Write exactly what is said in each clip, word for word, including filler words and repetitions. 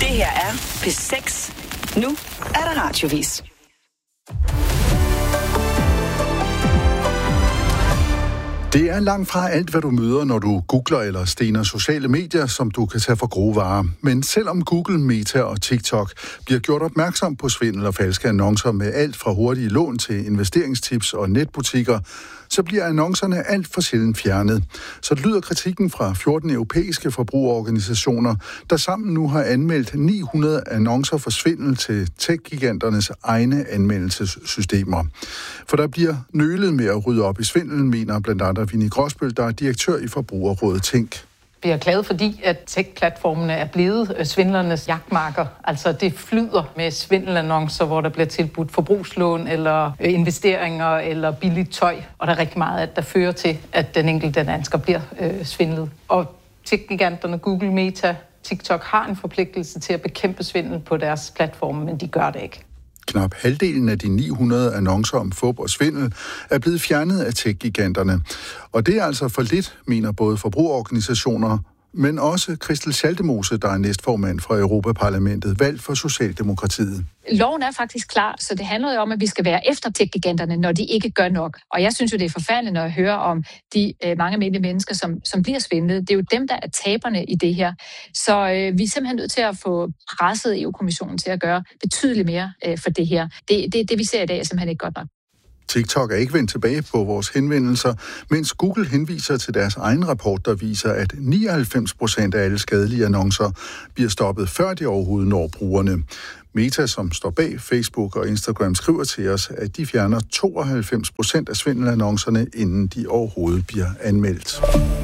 her er P seks. Nu er der radiovis. Det er langt fra alt, hvad du møder, når du googler eller stener sociale medier, som du kan tage for gode varer. Men selvom Google, Meta og TikTok bliver gjort opmærksom på svindel og falske annoncer med alt fra hurtige lån til investeringstips og netbutikker, så bliver annoncerne alt for sjældent fjernet. Så lyder kritikken fra fjorten europæiske forbrugerorganisationer, der sammen nu har anmeldt ni hundrede annoncer for svindel til tech-giganternes egne anmeldelsessystemer. For der bliver nølet med at rydde op i svindelen, mener blandt andet Vinnie Gråsbøl, der er direktør i Forbrugerrådet Tænk. Vi er glade, fordi at tech-platformene er blevet svindlernes jagtmarker. Altså det flyder med svindelannoncer, hvor der bliver tilbudt forbrugslån eller investeringer eller billigt tøj. Og der er rigtig meget, der fører til, at den enkelte dansker bliver øh, svindlet. Og tech-giganterne Google, Meta, TikTok har en forpligtelse til at bekæmpe svindel på deres platforme, men de gør det ikke. Knap halvdelen af de ni hundrede annoncer om fup og svindel er blevet fjernet af tech-giganterne. Og det er altså for lidt, mener både forbrugerorganisationer, men også Christel Schaldemose, der er næstformand fra Europaparlamentet, valgt for Socialdemokratiet. Loven er faktisk klar, så det handler jo om, at vi skal være efter tech-giganterne, når de ikke gør nok. Og jeg synes jo, det er forfærdeligt, når jeg hører om de øh, mange almindelige mennesker, som, som bliver svindlet. Det er jo dem, der er taberne i det her. Så øh, vi er simpelthen nødt til at få presset E U-kommissionen til at gøre betydeligt mere øh, for det her. Det, det, det, vi ser i dag, er simpelthen ikke godt nok. TikTok er ikke vendt tilbage på vores henvendelser, mens Google henviser til deres egen rapport, der viser, at nioghalvfems procent af alle skadelige annoncer bliver stoppet, før de overhovedet når brugerne. Meta, som står bag Facebook og Instagram, skriver til os, at de fjerner tooghalvfems procent af svindelannoncerne, inden de overhovedet bliver anmeldt.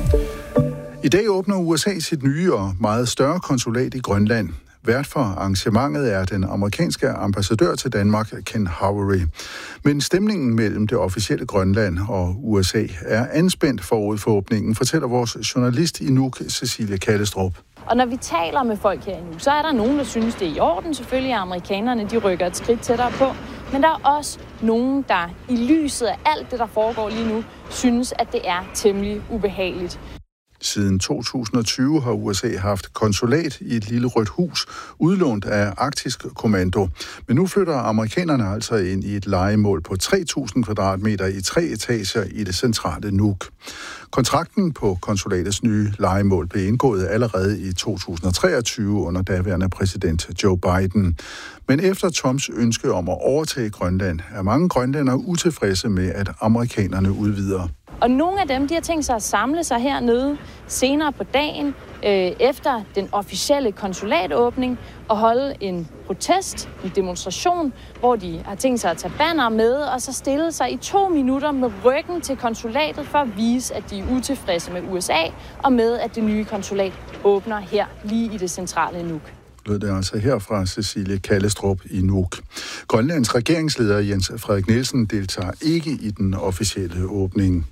I dag åbner U S A sit nye og meget større konsulat i Grønland. Vært for arrangementet er den amerikanske ambassadør til Danmark, Ken Howery. Men stemningen mellem det officielle Grønland og U S A er anspændt forud for åbningen, fortæller vores journalist i Nuuk, Cecilie Kallestrup. Og når vi taler med folk her i Nuuk, så er der nogen, der synes, det er i orden. Selvfølgelig er amerikanerne, de rykker et skridt tættere på. Men der er også nogen, der i lyset af alt det, der foregår lige nu, synes, at det er temmelig ubehageligt. Siden to tusind og tyve har U S A haft konsulat i et lille rødt hus, udlånt af Arktisk Kommando. Men nu flytter amerikanerne altså ind i et lejemål på tre tusind kvadratmeter i tre etager i det centrale Nuuk. Kontrakten på konsulatets nye lejemål blev indgået allerede i to tusind og treogtyve under daværende præsident Joe Biden. Men efter Trumps ønske om at overtage Grønland, er mange grønlændere utilfredse med, at amerikanerne udvider. Og nogle af dem, de har tænkt sig at samle sig hernede senere på dagen, øh, efter den officielle konsulatåbning, og holde en protest, en demonstration, hvor de har tænkt sig at tage banner med, og så stille sig i to minutter med ryggen til konsulatet, for at vise, at de er utilfredse med U S A, og med, at det nye konsulat åbner her lige i det centrale Nuuk. Lød det altså her fra Cecilie Kallestrup i Nuuk. Grønlands regeringsleder Jens Frederik Nielsen deltager ikke i den officielle åbning.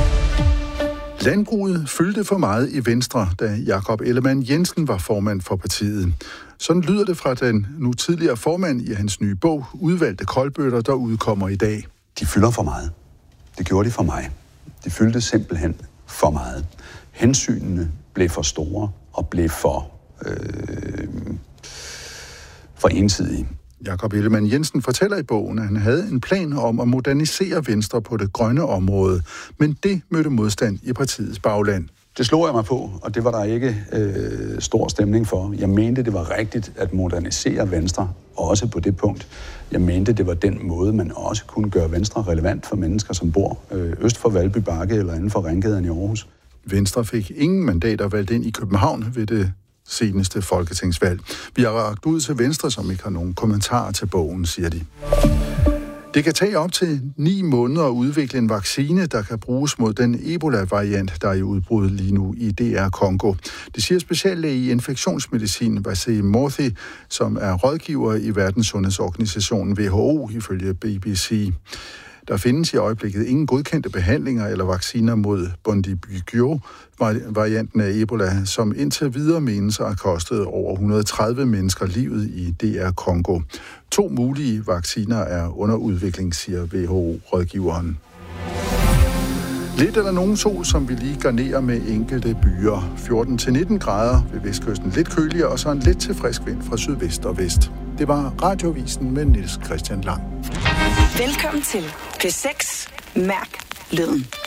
Landbruget fyldte for meget i Venstre, da Jakob Ellemann-Jensen var formand for partiet. Sådan lyder det fra den nu tidligere formand i hans nye bog, Udvalgte koldbøtter, der udkommer i dag. De fylder for meget. Det gjorde de for mig. De fyldte simpelthen for meget. Hensynene blev for store og blev for, øh, for ensidige. Jakob Ellemann-Jensen fortæller i bogen, at han havde en plan om at modernisere Venstre på det grønne område, men det mødte modstand i partiets bagland. Det slog jeg mig på, og det var der ikke øh, stor stemning for. Jeg mente, det var rigtigt at modernisere Venstre, også på det punkt. Jeg mente, det var den måde, man også kunne gøre Venstre relevant for mennesker, som bor øh, øst for Valby Bakke eller inden for Ringgaden i Aarhus. Venstre fik ingen mandater valgt ind i København ved det seneste folketingsvalg. Vi har rakt ud til Venstre, som ikke har nogen kommentarer til bogen, siger de. Det kan tage op til ni måneder at udvikle en vaccine, der kan bruges mod den Ebola-variant, der er i udbrud lige nu i D R Congo. Det siger speciallæge i infektionsmedicin, Vasey Morthi, som er rådgiver i Verdenssundhedsorganisationen W H O, ifølge B B C. Der findes i øjeblikket ingen godkendte behandlinger eller vacciner mod Bundibugyo-varianten af Ebola, som indtil videre menes at have kostet over et hundrede og tredive mennesker livet i D R Congo. To mulige vacciner er under udvikling, siger W H O-rådgiveren. Lidt eller nogen sol, som vi lige garnerer med enkelte byer. fjorten til nitten grader ved vestkysten, lidt køligere, og så en let til frisk vind fra sydvest og vest. Det var Radiovisen med Niels Christian Lang. Velkommen til P seks. Mærk lyden.